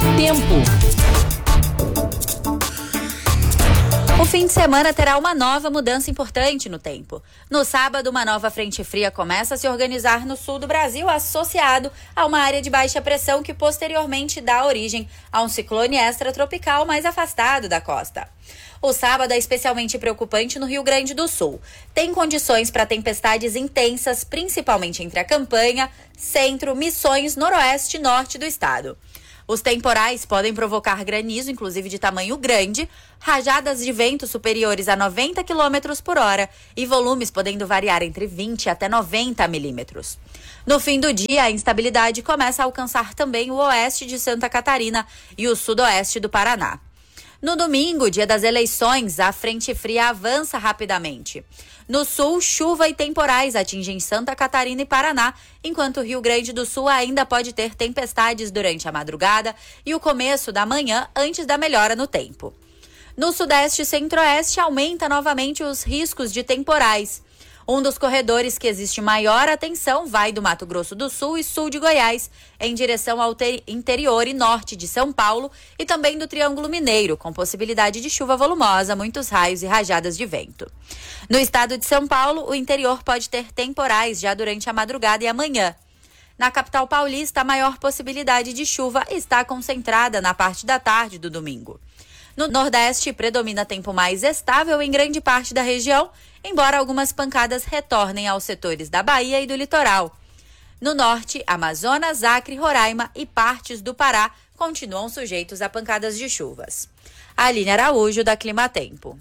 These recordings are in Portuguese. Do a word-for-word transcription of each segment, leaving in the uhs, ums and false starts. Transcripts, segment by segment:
Tempo. O fim de semana terá uma nova mudança importante no tempo. No sábado, uma nova frente fria começa a se organizar no sul do Brasil, associado a uma área de baixa pressão que posteriormente dá origem a um ciclone extratropical mais afastado da costa. O sábado é especialmente preocupante no Rio Grande do Sul. Tem condições para tempestades intensas, principalmente entre a Campanha, Centro, Missões, Noroeste e Norte do estado. Os temporais podem provocar granizo, inclusive de tamanho grande, rajadas de vento superiores a noventa quilômetros por hora e volumes podendo variar entre vinte até noventa milímetros. No fim do dia, a instabilidade começa a alcançar também o oeste de Santa Catarina e o sudoeste do Paraná. No domingo, dia das eleições, a frente fria avança rapidamente. No sul, chuva e temporais atingem Santa Catarina e Paraná, enquanto o Rio Grande do Sul ainda pode ter tempestades durante a madrugada e o começo da manhã antes da melhora no tempo. No sudeste e centro-oeste, aumenta novamente os riscos de temporais. Um dos corredores que existe maior atenção vai do Mato Grosso do Sul e sul de Goiás, em direção ao interior e norte de São Paulo e também do Triângulo Mineiro, com possibilidade de chuva volumosa, muitos raios e rajadas de vento. No estado de São Paulo, o interior pode ter temporais já durante a madrugada e amanhã. Na capital paulista, a maior possibilidade de chuva está concentrada na parte da tarde do domingo. No Nordeste, predomina tempo mais estável em grande parte da região, embora algumas pancadas retornem aos setores da Bahia e do litoral. No Norte, Amazonas, Acre, Roraima e partes do Pará continuam sujeitos a pancadas de chuvas. Aline Araújo, da Climatempo.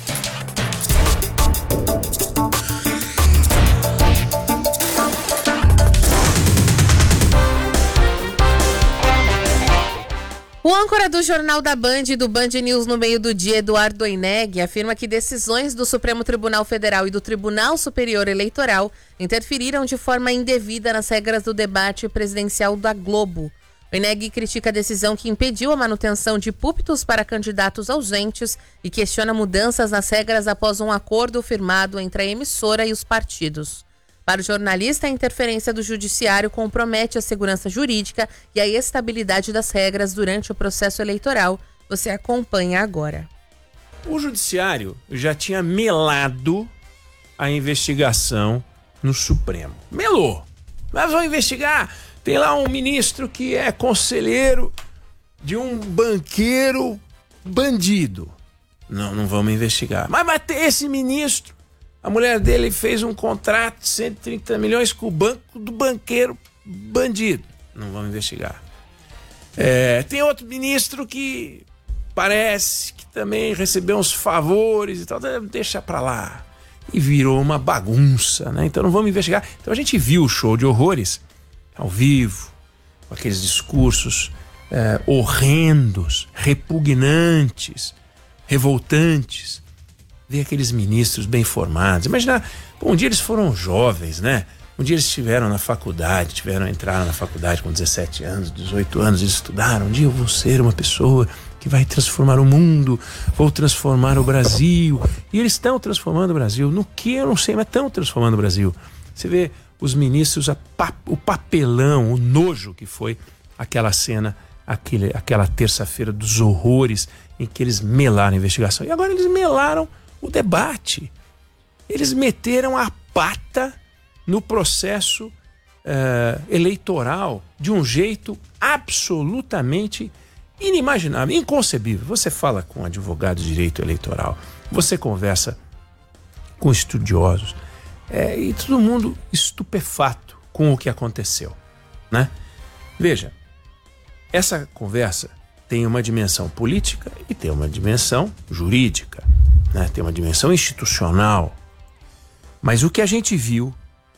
O âncora do Jornal da Band e do Band News no meio do dia, Eduardo Oineg, afirma que decisões do Supremo Tribunal Federal e do Tribunal Superior Eleitoral interferiram de forma indevida nas regras do debate presidencial da Globo. Oineg critica a decisão que impediu a manutenção de púlpitos para candidatos ausentes e questiona mudanças nas regras após um acordo firmado entre a emissora e os partidos. Para o jornalista, a interferência do judiciário compromete a segurança jurídica e a estabilidade das regras durante o processo eleitoral. Você acompanha agora. O judiciário já tinha melado a investigação no Supremo. Melou. Mas vão investigar. Tem lá um ministro que é conselheiro de um banqueiro bandido. Não, não vamos investigar. Mas, mas tem esse ministro. A mulher dele fez um contrato de cento e trinta milhões com o banco do banqueiro bandido. Não vamos investigar. É, tem outro ministro que parece que também recebeu uns favores e tal. Deixa pra lá. E virou uma bagunça, né? Então não vamos investigar. Então a gente viu o show de horrores ao vivo, com aqueles discursos é, horrendos, repugnantes, revoltantes. Ver aqueles ministros bem formados. Imagina, um dia eles foram jovens, né? Um dia eles estiveram na faculdade, tiveram entraram na faculdade com dezessete anos, dezoito anos, eles estudaram. Um dia eu vou ser uma pessoa que vai transformar o mundo, vou transformar o Brasil. E eles estão transformando o Brasil. No que eu não sei, mas estão transformando o Brasil. Você vê os ministros, a pa, o papelão, o nojo que foi aquela cena, aquele, aquela terça-feira dos horrores em que eles melaram a investigação. E agora eles melaram o debate. Eles meteram a pata no processo uh, eleitoral de um jeito absolutamente inimaginável, inconcebível. Você fala com advogados de direito eleitoral, você conversa com estudiosos, é, e todo mundo estupefato com o que aconteceu, né? Veja, essa conversa tem uma dimensão política e tem uma dimensão jurídica, né? Tem uma dimensão institucional. Mas o que a gente viu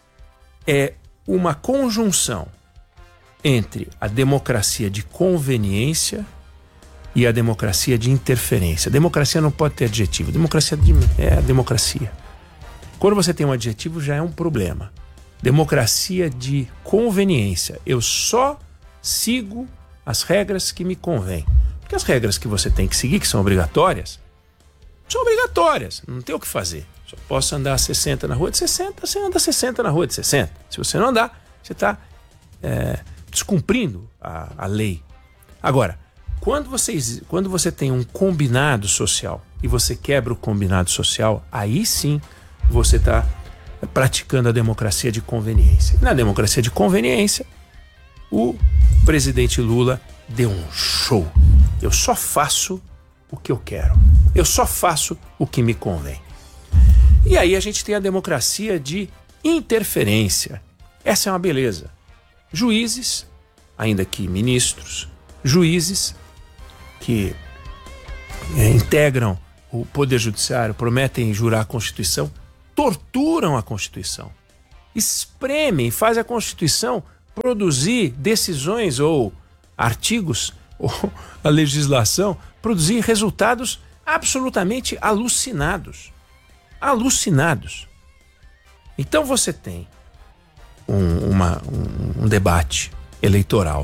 é uma conjunção entre a democracia de conveniência e a democracia de interferência. A democracia não pode ter adjetivo. A democracia é a democracia. Quando você tem um adjetivo, já é um problema. Democracia de conveniência. Eu só sigo as regras que me convêm. Porque as regras que você tem que seguir, que são obrigatórias, são obrigatórias. Não tem o que fazer. Só posso andar a sessenta na rua de sessenta, você anda a sessenta na rua de sessenta. Se você não andar, você está é, descumprindo a, a lei. Agora, Quando, vocês, quando você tem um combinado social e você quebra o combinado social, aí sim você está praticando a democracia de conveniência. Na democracia de conveniência, o presidente Lula deu um show. Eu só faço o que eu quero. Eu só faço o que me convém. E aí a gente tem a democracia de interferência. Essa é uma beleza. Juízes, ainda que ministros, juízes que é, integram o Poder Judiciário, prometem jurar a Constituição, torturam a Constituição, espremem, fazem a Constituição produzir decisões ou artigos, ou a legislação, produzir resultados absolutamente alucinados. Alucinados. Então você tem um, uma, um, um debate eleitoral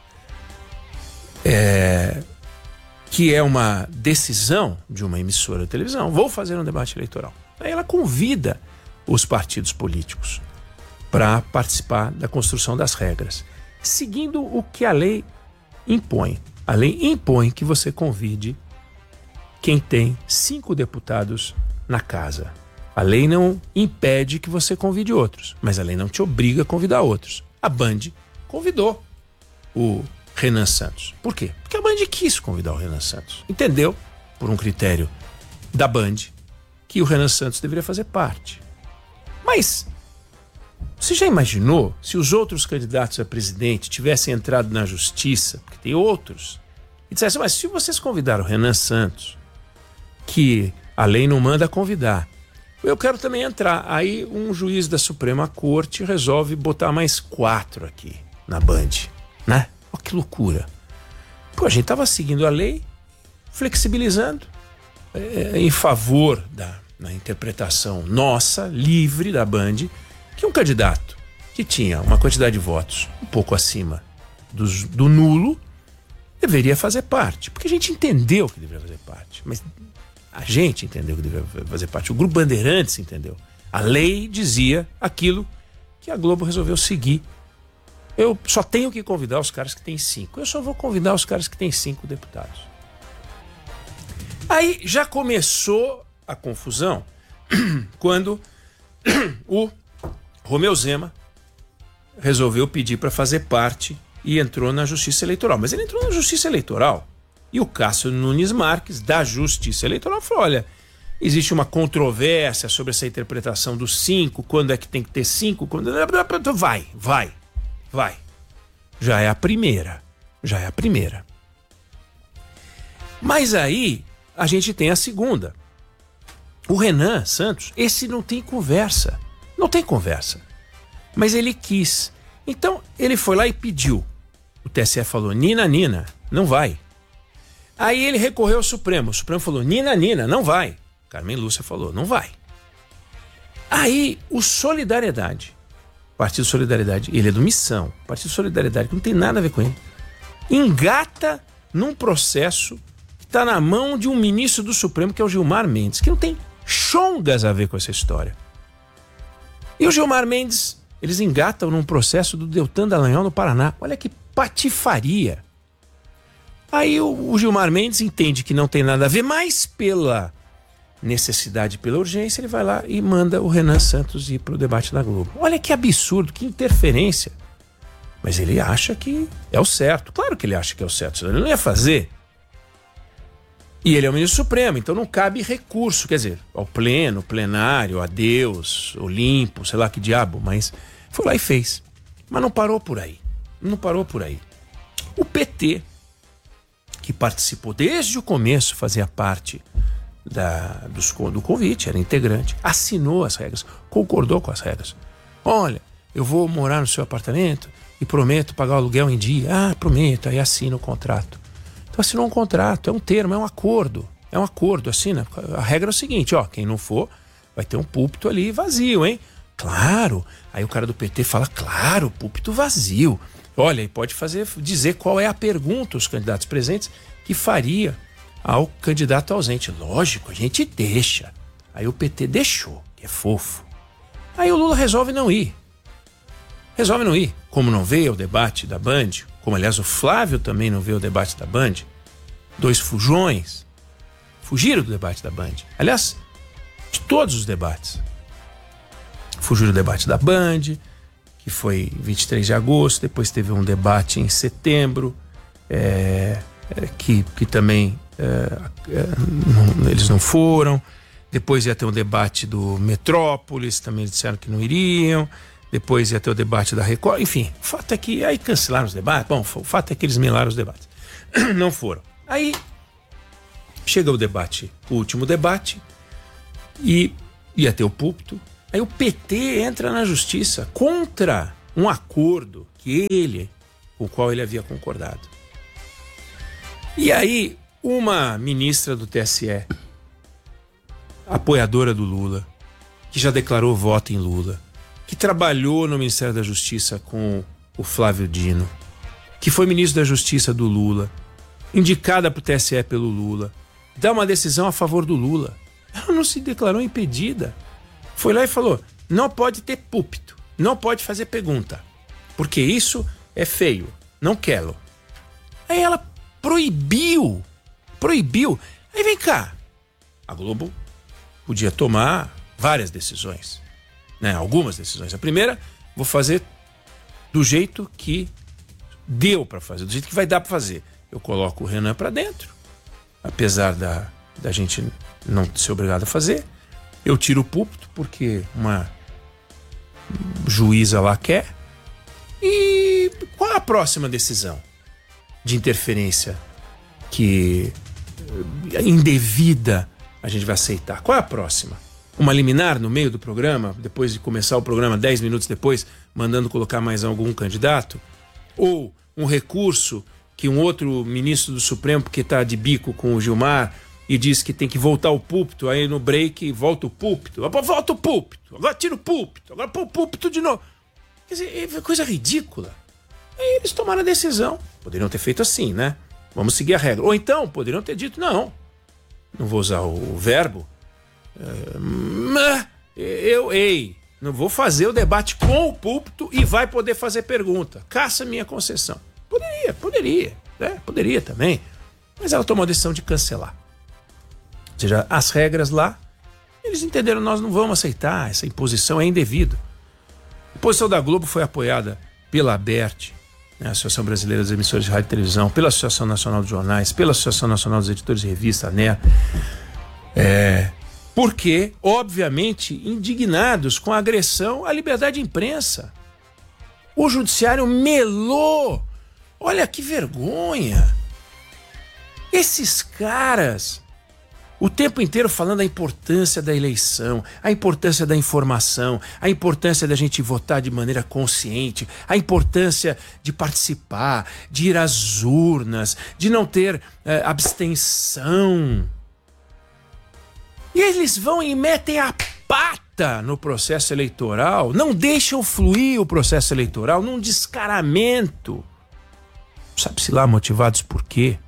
é, que é uma decisão de uma emissora de televisão. Vou fazer um debate eleitoral. Aí ela convida os partidos políticos para participar da construção das regras, seguindo o que a lei impõe. A lei impõe que você convide quem tem cinco deputados na casa. A lei não impede que você convide outros, mas a lei não te obriga a convidar outros. A Band convidou o Renan Santos. Por quê? Porque a Band quis convidar o Renan Santos. Entendeu, por um critério da Band, que o Renan Santos deveria fazer parte. Mas você já imaginou se os outros candidatos a presidente tivessem entrado na justiça, porque tem outros, e dissessem, mas se vocês convidaram o Renan Santos, que a lei não manda convidar, eu quero também entrar. Aí um juiz da Suprema Corte resolve botar mais quatro aqui na Band, né? Olha que loucura. Pô, a gente estava seguindo a lei, flexibilizando é, em favor da na interpretação nossa, livre da Band, que um candidato que tinha uma quantidade de votos um pouco acima dos, do nulo deveria fazer parte. Porque a gente entendeu que deveria fazer parte, mas a gente entendeu que deveria fazer parte. O Grupo Bandeirantes entendeu. A lei dizia aquilo que a Globo resolveu seguir. Eu só tenho que convidar os caras que têm cinco. Eu só vou convidar os caras que têm cinco deputados. Aí já começou a confusão quando o Romeu Zema resolveu pedir para fazer parte e entrou na Justiça Eleitoral. Mas ele entrou na Justiça Eleitoral e o Cássio Nunes Marques, da Justiça Eleitoral, falou, olha, existe uma controvérsia sobre essa interpretação dos cinco, quando é que tem que ter cinco, quando... vai, vai, vai. Já é a primeira, já é a primeira. Mas aí a gente tem a segunda. O Renan Santos, esse não tem conversa, não tem conversa, mas ele quis. Então ele foi lá e pediu. O T S E falou, Nina, Nina, não vai. Aí ele recorreu ao Supremo, o Supremo falou, Nina, Nina, não vai. Carmen Lúcia falou, não vai. Aí o Solidariedade, Partido Solidariedade, ele é do Missão, Partido Solidariedade, que não tem nada a ver com ele, engata num processo que está na mão de um ministro do Supremo, que é o Gilmar Mendes, que não tem chongas a ver com essa história. E o Gilmar Mendes, eles engatam num processo do Deltan Dallagnol no Paraná. Olha que patifaria. Aí o, o Gilmar Mendes entende que não tem nada a ver, mas pela necessidade, pela urgência, ele vai lá e manda o Renan Santos ir para o debate da Globo. Olha que absurdo, que interferência. Mas ele acha que é o certo. Claro que ele acha que é o certo, senão ele não ia fazer. E ele é o ministro supremo, então não cabe recurso, quer dizer, ao pleno, plenário, a Deus, Olimpo, sei lá que diabo, mas foi lá e fez. Mas não parou por aí, não parou por aí. O P T, que participou desde o começo, fazia parte da, dos, do convite, era integrante, assinou as regras, concordou com as regras. Olha, eu vou morar no seu apartamento e prometo pagar o aluguel em dia. Ah, prometo, aí assina o contrato. Assinou um contrato, é um termo, é um acordo. É um acordo, assina. A regra é o seguinte, ó, quem não for, vai ter um púlpito ali vazio, hein? Claro. Aí o cara do P T fala, claro, púlpito vazio. Olha, e pode fazer, dizer qual é a pergunta, os candidatos presentes, que faria ao candidato ausente. Lógico, a gente deixa. Aí o P T deixou, que é fofo. Aí o Lula resolve não ir. Resolve não ir. Como não veio ao debate da Band, como aliás o Flávio também não veio ao debate da Band, dois fujões, fugiram do debate da Band. Aliás, de todos os debates. Fugiram do debate da Band, que foi vinte e três de agosto, depois teve um debate em setembro, é, é, que, que também é, é, não, eles não foram. Depois ia ter um debate do Metrópolis, também eles disseram que não iriam. Depois ia ter o debate da Record. Enfim, o fato é que aí cancelaram os debates. Bom, o fato é que eles melaram os debates. Não foram. Aí chega o debate, o último debate, e ia ter o púlpito. Aí o P T entra na justiça contra um acordo que ele, com o qual ele havia concordado. E aí uma ministra do T S E, apoiadora do Lula, que já declarou voto em Lula, que trabalhou no Ministério da Justiça com o Flávio Dino, que foi ministro da Justiça do Lula, indicada para o T S E pelo Lula, dá uma decisão a favor do Lula. Ela não se declarou impedida. Foi lá e falou, não pode ter púlpito, não pode fazer pergunta, porque isso é feio, não quero. Aí ela proibiu, proibiu. Aí vem cá, a Globo podia tomar várias decisões, né? Algumas decisões. A primeira, vou fazer do jeito que deu para fazer, do jeito que vai dar para fazer. Eu coloco o Renan para dentro, apesar da, da gente não ser obrigado a fazer. Eu tiro o púlpito porque uma juíza lá quer. E qual a próxima decisão de interferência que indevida a gente vai aceitar? Qual é a próxima? Uma liminar no meio do programa, depois de começar o programa, dez minutos depois, mandando colocar mais algum candidato? Ou um recurso que um outro ministro do Supremo, que está de bico com o Gilmar, e diz que tem que voltar o púlpito, aí no break volta o púlpito, volta o púlpito, agora tira o púlpito, agora põe o púlpito de novo. Quer dizer, é coisa ridícula. Aí eles tomaram a decisão. Poderiam ter feito assim, né? Vamos seguir a regra. Ou então, poderiam ter dito, não, não vou usar o, o verbo, é, eu, ei, não vou fazer o debate com o púlpito e vai poder fazer pergunta. Caça minha concessão. Poderia, poderia, né? Poderia também. Mas ela tomou a decisão de cancelar. Ou seja, as regras lá, eles entenderam, nós não vamos aceitar, essa imposição é indevido. A posição da Globo foi apoiada pela ABERT, né, a Associação Brasileira das Emissoras de Rádio e Televisão, pela Associação Nacional de Jornais, pela Associação Nacional dos Editores de Revista, a N E R, é, porque, obviamente, indignados com a agressão à liberdade de imprensa. O judiciário melou. Olha que vergonha. Esses caras, o tempo inteiro falando da importância da eleição, a importância da informação, a importância da gente votar de maneira consciente, a importância de participar, de ir às urnas, de não ter eh, abstenção. E eles vão e metem a pata no processo eleitoral, não deixam fluir o processo eleitoral num descaramento. Sabe-se lá motivados por quê?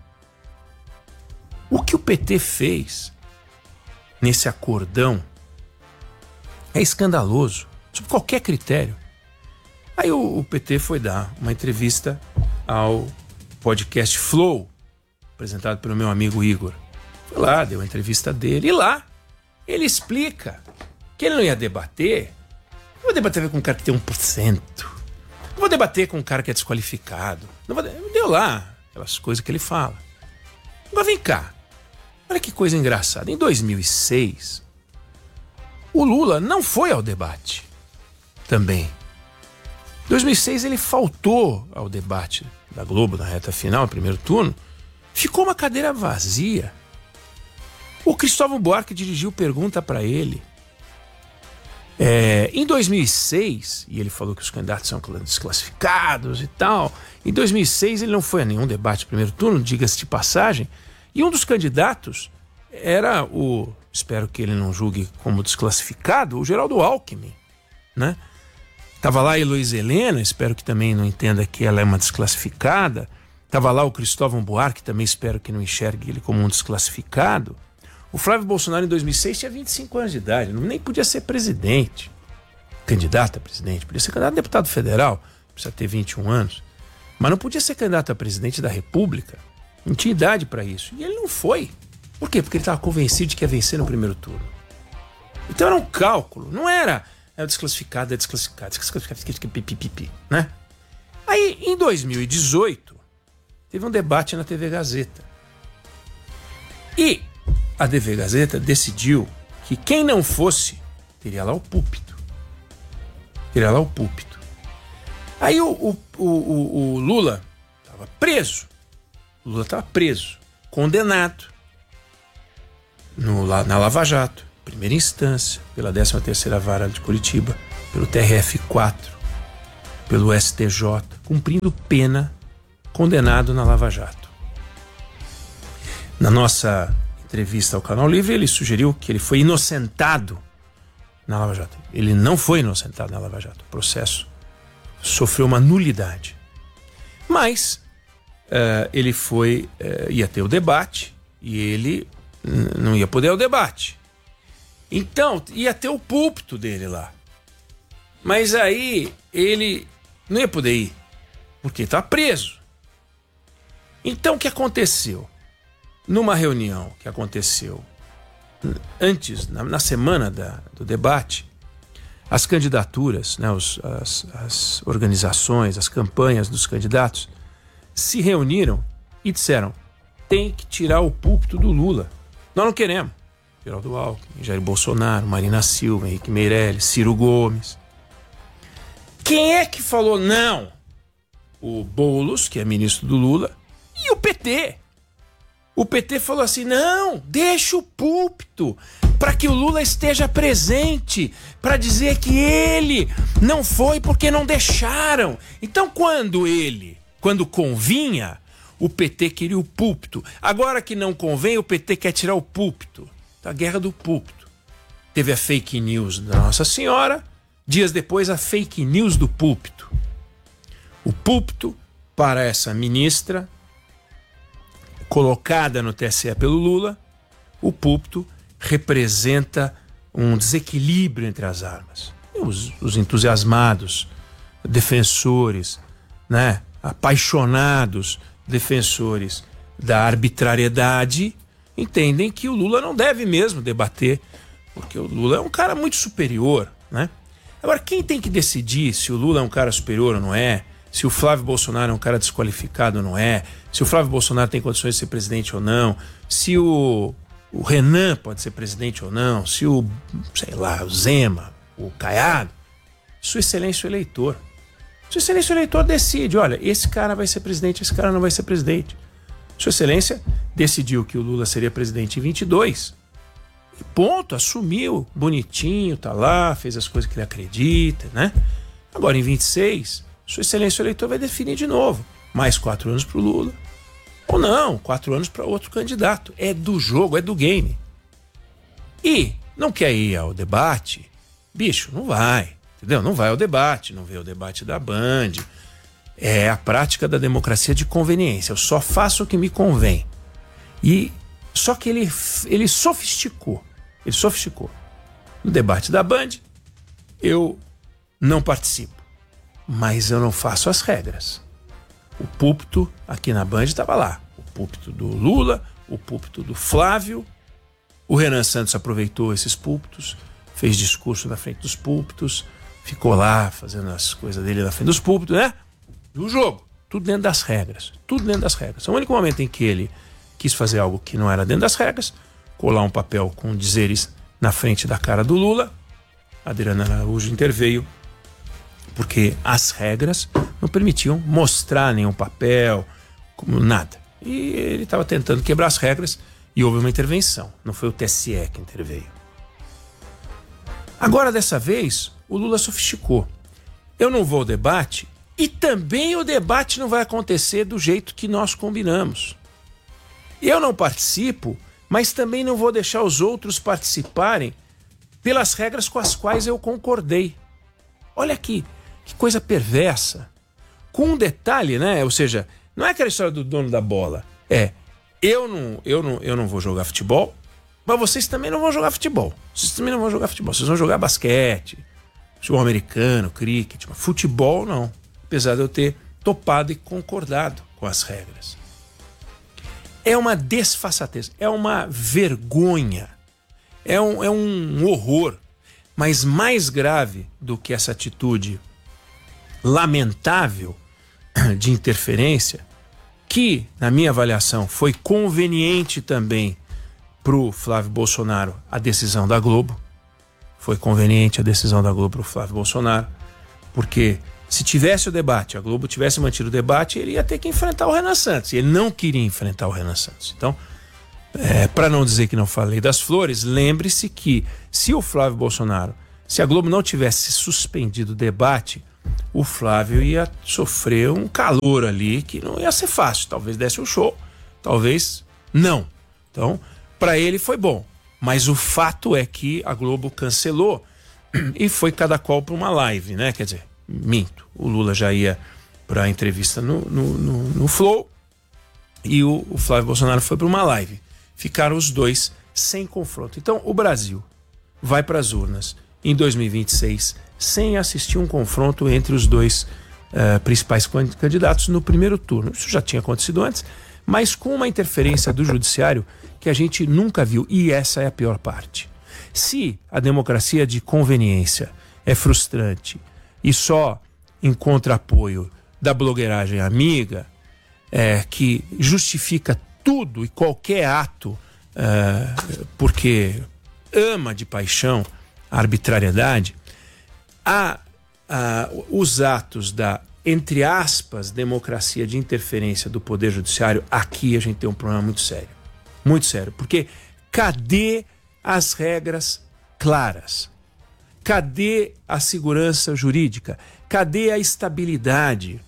O que o P T fez nesse acordão é escandaloso, sob qualquer critério. Aí o, o P T foi dar uma entrevista ao podcast Flow, apresentado pelo meu amigo Igor. Foi lá, deu a entrevista dele, e lá ele explica que ele não ia debater. Não vou debater com um cara que tem um por cento. Não vou debater com um cara que é desqualificado. Não vou, deu lá aquelas coisas que ele fala. Mas vem cá. Olha que coisa engraçada. Em dois mil e seis, o Lula não foi ao debate também. Em dois mil e seis ele faltou ao debate da Globo na reta final, no primeiro turno. Ficou uma cadeira vazia. O Cristóvão Buarque dirigiu pergunta para ele. É, em dois mil e seis, e ele falou que os candidatos são desclassificados e tal. Em dois mil e seis ele não foi a nenhum debate no primeiro turno, diga-se de passagem. E um dos candidatos era o, espero que ele não julgue como desclassificado, o Geraldo Alckmin, né? Tava lá a Heloísa Helena, espero que também não entenda que ela é uma desclassificada. Tava lá o Cristóvão Buarque, também espero que não enxergue ele como um desclassificado. O Flávio Bolsonaro em dois mil e seis tinha vinte e cinco anos de idade, nem podia ser presidente, candidato a presidente, podia ser candidato a deputado federal, precisa ter vinte e um anos, mas não podia ser candidato a presidente da República. Não tinha idade para isso. E ele não foi. Por quê? Porque ele estava convencido de que ia vencer no primeiro turno. Então era um cálculo. Não era é desclassificado, é desclassificado, desclassificado, pipipipi, né? Aí, em dois mil e dezoito, teve um debate na T V Gazeta. E a T V Gazeta decidiu que quem não fosse, teria lá o púlpito. Teria lá o púlpito. Aí o, o, o, o, o Lula estava preso. O Lula estava preso, condenado no, na Lava Jato, primeira instância, pela décima terceira Vara de Curitiba, pelo T R F quatro, pelo S T J, cumprindo pena, condenado na Lava Jato. Na nossa entrevista ao Canal Livre, ele sugeriu que ele foi inocentado na Lava Jato. Ele não foi inocentado na Lava Jato. O processo sofreu uma nulidade. Mas uh, ele foi, uh, ia ter o debate e ele n- não ia poder o debate. Então, ia ter o púlpito dele lá. Mas aí ele não ia poder ir, porque está preso. Então, o que aconteceu? Numa reunião que aconteceu antes, na, na semana da, do debate, as candidaturas, né, os, as, as organizações, as campanhas dos candidatos se reuniram e disseram: tem que tirar o púlpito do Lula. Nós não queremos. Geraldo Alckmin, Jair Bolsonaro, Marina Silva, Henrique Meirelles, Ciro Gomes. Quem é que falou não? O Boulos, que é ministro do Lula, e o P T. O P T falou assim: não, deixa o púlpito para que o Lula esteja presente, para dizer que ele não foi porque não deixaram. Então, quando ele, quando convinha, o P T queria o púlpito. Agora que não convém, o P T quer tirar o púlpito. A guerra do púlpito. Teve a fake news da Nossa Senhora, dias depois a fake news do púlpito. O púlpito, para essa ministra, colocada no T S E pelo Lula, o púlpito representa um desequilíbrio entre as armas. Os, os entusiasmados, defensores, né, apaixonados defensores da arbitrariedade, entendem que o Lula não deve mesmo debater, porque o Lula é um cara muito superior, né? Agora, quem tem que decidir se o Lula é um cara superior ou não é, se o Flávio Bolsonaro é um cara desqualificado ou não é, se o Flávio Bolsonaro tem condições de ser presidente ou não, se o, o Renan pode ser presidente ou não, se o, sei lá, o Zema, o Caiado, Sua Excelência o eleitor. Sua Excelência o eleitor decide: olha, esse cara vai ser presidente, esse cara não vai ser presidente. Sua Excelência decidiu que o Lula seria presidente em vinte e dois. E ponto, assumiu, bonitinho, tá lá, fez as coisas que ele acredita, né? Agora em vinte e seis, Sua Excelência o eleitor vai definir de novo. Mais quatro anos pro Lula. Ou não, quatro anos para outro candidato. É do jogo, é do game. E não quer ir ao debate? Bicho, não vai, entendeu? Não vai ao debate, não vê o debate da Band. É a prática da democracia de conveniência. Eu só faço o que me convém. E só que ele, ele sofisticou. Ele sofisticou. No debate da Band, eu não participo. Mas eu não faço as regras. O púlpito aqui na Band estava lá. O púlpito do Lula, o púlpito do Flávio. O Renan Santos aproveitou esses púlpitos, fez discurso na frente dos púlpitos, ficou lá fazendo as coisas dele na frente dos púlpitos, né? Do jogo, tudo dentro das regras, tudo dentro das regras. O único momento em que ele quis fazer algo que não era dentro das regras, colar um papel com dizeres na frente da cara do Lula, a Adriana Araújo interveio, porque as regras não permitiam mostrar nenhum papel, como nada. E ele estava tentando quebrar as regras e houve uma intervenção. Não foi o T S E que interveio. Agora, dessa vez, o Lula sofisticou. Eu não vou ao debate. E também o debate não vai acontecer do jeito que nós combinamos. Eu não participo, mas também não vou deixar os outros participarem pelas regras com as quais eu concordei. Olha aqui, que coisa perversa. Com um detalhe, né? Ou seja, não é aquela história do dono da bola. É, eu não, eu não, eu não vou jogar futebol, mas vocês também não vão jogar futebol. Vocês também não vão jogar futebol. Vocês vão jogar basquete, futebol americano, cricket, mas futebol não. Apesar de eu ter topado e concordado com as regras. É uma desfaçatez, é uma vergonha, é um, é um horror. Mas mais grave do que essa atitude lamentável de interferência, que, na minha avaliação, foi conveniente também para o Flávio Bolsonaro a decisão da Globo. Foi conveniente a decisão da Globo para o Flávio Bolsonaro, porque se tivesse o debate, a Globo tivesse mantido o debate, ele ia ter que enfrentar o Renan Santos. E ele não queria enfrentar o Renan Santos. Então, é, para não dizer que não falei das flores, lembre-se que se o Flávio Bolsonaro, se a Globo não tivesse suspendido o debate, o Flávio ia sofrer um calor ali que não ia ser fácil. Talvez desse um show, talvez não. Então, para ele foi bom. Mas o fato é que a Globo cancelou e foi cada qual para uma live, né? Quer dizer, minto. O Lula já ia para a entrevista no, no, no, no Flow e o, o Flávio Bolsonaro foi para uma live. Ficaram os dois sem confronto. Então, o Brasil vai para as urnas em dois mil e vinte e seis sem assistir um confronto entre os dois uh, principais candidatos no primeiro turno. Isso já tinha acontecido antes, mas com uma interferência do judiciário que a gente nunca viu, e essa é a pior parte. Se a democracia de conveniência é frustrante e só encontra apoio da blogueiragem amiga, é, que justifica tudo e qualquer ato uh, porque ama de paixão a arbitrariedade, há, há os atos da, entre aspas, democracia de interferência do Poder Judiciário. Aqui a gente tem um problema muito sério. Muito sério. Porque cadê as regras claras? Cadê a segurança jurídica? Cadê a estabilidade?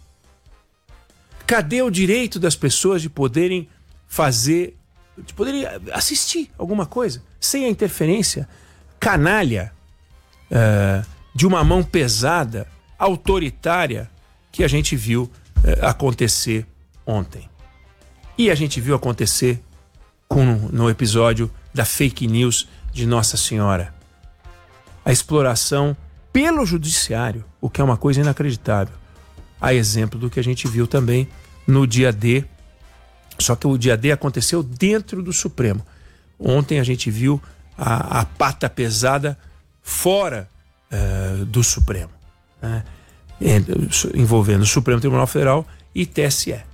Cadê o direito das pessoas de poderem fazer, de poderem assistir alguma coisa sem a interferência canalha uh, de uma mão pesada, autoritária, que a gente viu uh, acontecer ontem? E a gente viu acontecer com, no episódio da fake news de Nossa Senhora. A exploração pelo judiciário, o que é uma coisa inacreditável. A exemplo do que a gente viu também no dia D, só que o dia D aconteceu dentro do Supremo. Ontem a gente viu a, a pata pesada fora uh, do Supremo, né? Envolvendo o Supremo Tribunal Federal e T S E.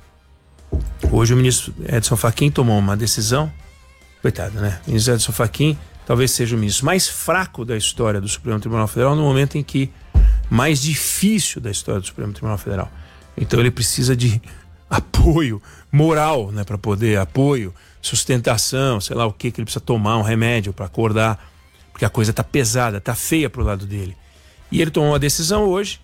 Hoje o ministro Edson Fachin tomou uma decisão, coitado, né? O ministro Edson Fachin talvez seja o ministro mais fraco da história do Supremo Tribunal Federal, no momento em que mais difícil da história do Supremo Tribunal Federal. Então ele precisa de apoio moral, né, para poder, apoio, sustentação, sei lá o que, que ele precisa tomar, um remédio para acordar, porque a coisa tá pesada, tá feia pro lado dele. E ele tomou uma decisão hoje,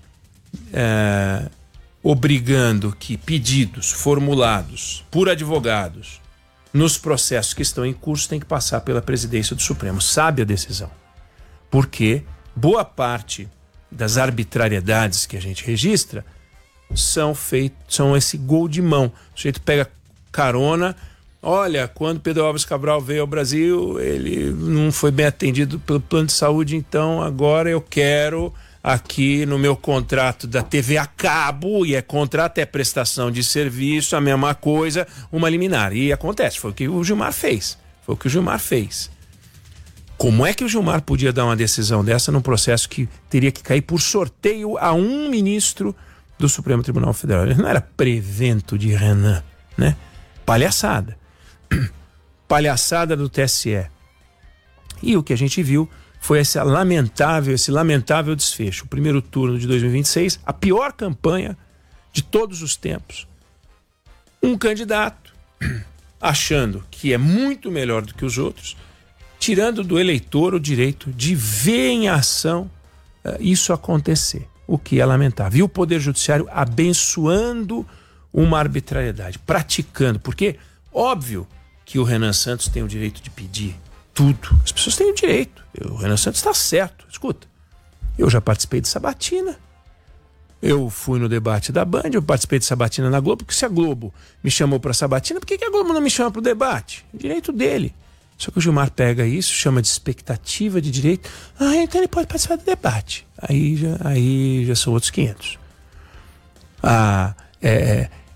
é, obrigando que pedidos formulados por advogados nos processos que estão em curso têm que passar pela presidência do Supremo. Sabe a decisão? Porque boa parte das arbitrariedades que a gente registra são feitos, são esse gol de mão. O sujeito pega carona. Olha, quando Pedro Álvares Cabral veio ao Brasil, ele não foi bem atendido pelo plano de saúde, então agora eu quero aqui no meu contrato da T V a cabo, e é contrato, é prestação de serviço, a mesma coisa, uma liminar. E acontece, foi o que o Gilmar fez. Foi o que o Gilmar fez. Como é que o Gilmar podia dar uma decisão dessa num processo que teria que cair por sorteio a um ministro do Supremo Tribunal Federal? Ele não era prevento de Renan, né? Palhaçada. Palhaçada do T S E. E o que a gente viu foi esse lamentável, esse lamentável desfecho. O primeiro turno de dois mil e vinte e seis, a pior campanha de todos os tempos. Um candidato achando que é muito melhor do que os outros, tirando do eleitor o direito de ver em ação uh, isso acontecer, o que é lamentável. E o Poder Judiciário abençoando uma arbitrariedade, praticando, porque óbvio que o Renan Santos tem o direito de pedir tudo. As pessoas têm o direito. O Renan Santos está certo. Escuta, eu já participei de sabatina. Eu fui no debate da Band, eu participei de sabatina na Globo, porque se a Globo me chamou para sabatina, por que, que a Globo não me chama para o debate? O direito dele. Só que o Gilmar pega isso, chama de expectativa de direito. Ah, então ele pode participar do debate. Aí já, aí já são outros quinhentos. Ah, é,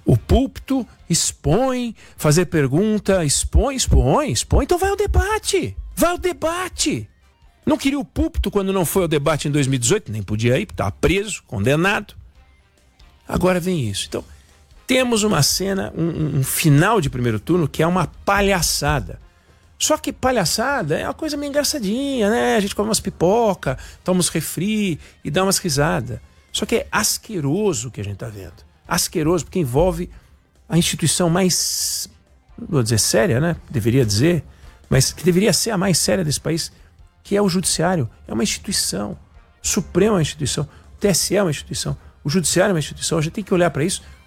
o púlpito, expõe, fazer pergunta, expõe, expõe, expõe, então vai ao debate, vai ao debate. Não queria o púlpito quando não foi ao debate em dois mil e dezoito, nem podia ir, estava preso, condenado. Agora vem isso. Então, temos uma cena, um, um final de primeiro turno que é uma palhaçada. Só que palhaçada é uma coisa meio engraçadinha, né? A gente come umas pipoca, toma uns refri e dá umas risadas. Só que é asqueroso o que a gente está vendo. Asqueroso porque envolve a instituição mais, não vou dizer séria, né? Deveria dizer, mas que deveria ser a mais séria desse país, que é o judiciário. É uma instituição. O Supremo é uma instituição. O T S E é uma instituição. O judiciário é uma instituição. A gente tem que olhar para isso